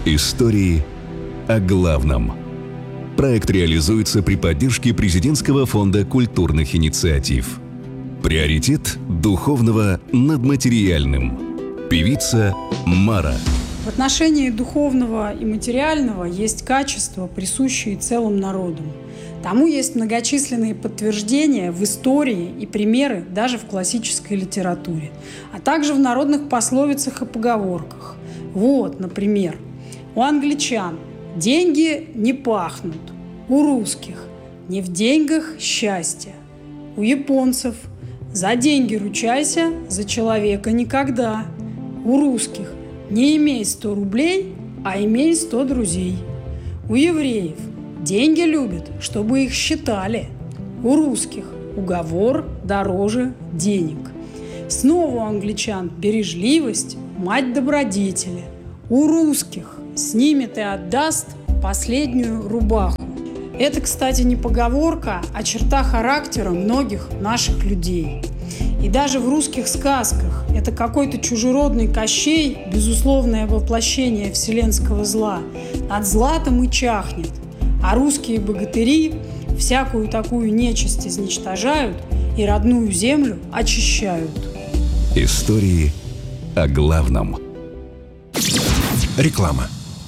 Истории о главном. Проект реализуется при поддержке Президентского фонда культурных инициатив. Приоритет духовного над материальным. Певица Мара. В отношении духовного и материального есть качества, присущие целым народам. Тому есть многочисленные подтверждения в истории и примеры даже в классической литературе, а также в народных пословицах и поговорках. Вот, например, у англичан деньги не пахнут, у русских не в деньгах счастье, у японцев за деньги ручайся, за человека никогда, у русских не имей 100 рублей, а имей 100 друзей, у евреев деньги любят, чтобы их считали, у русских уговор дороже денег. Снова у англичан бережливость – мать добродетели, у русских снимет и отдаст последнюю рубаху. Это, кстати, не поговорка, а черта характера многих наших людей. И даже в русских сказках это какой-то чужеродный Кощей, безусловное воплощение вселенского зла, над златом и чахнет, а русские богатыри всякую такую нечисть изничтожают и родную землю очищают. Истории о главном. Реклама.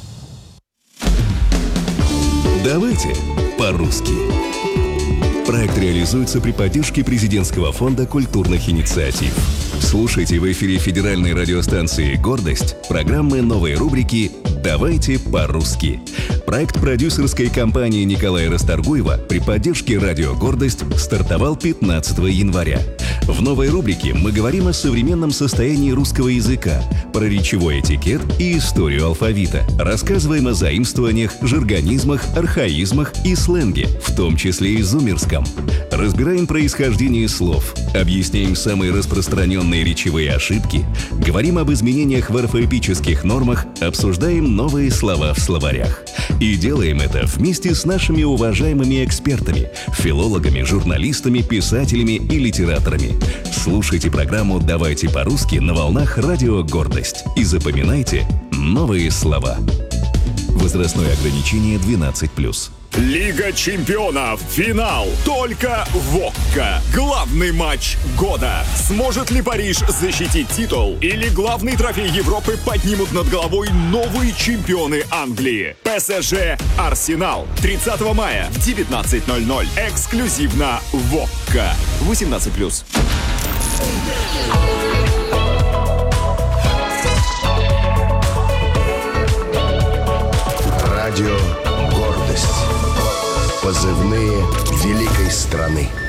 Давайте по-русски. Проект реализуется при поддержке Президентского фонда культурных инициатив. Слушайте в эфире федеральной радиостанции «Гордость» программы новой рубрики «Давайте по-русски». Проект продюсерской компании Николая Расторгуева при поддержке радио «Гордость» стартовал 15 января. В новой рубрике мы говорим о современном состоянии русского языка, про речевой этикет и историю алфавита. Рассказываем о заимствованиях, жаргонизмах, архаизмах и сленге, в том числе и зумерском. Разбираем происхождение слов, объясняем самые распространенные речевые ошибки, говорим об изменениях в орфоэпических нормах, обсуждаем новые слова в словарях. И делаем это вместе с нашими уважаемыми экспертами, филологами, журналистами, писателями и литераторами. Слушайте программу «Давайте по-русски» на волнах радио «Гордость» и запоминайте новые слова. Возрастное ограничение 12+. Лига чемпионов. Финал. Только в ОККО. Главный матч года. Сможет ли Париж защитить титул? Или главный трофей Европы поднимут над головой новые чемпионы Англии? ПСЖ Арсенал. 30 мая в 19:00. Эксклюзивно в ОККО. 18+. Радио «Гордость». Позывные великой страны.